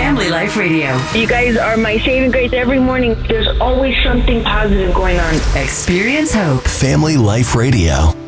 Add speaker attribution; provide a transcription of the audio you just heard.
Speaker 1: Family Life Radio.
Speaker 2: You guys are my saving grace every morning. There's always something positive going on.
Speaker 1: Experience hope.
Speaker 3: Family Life Radio.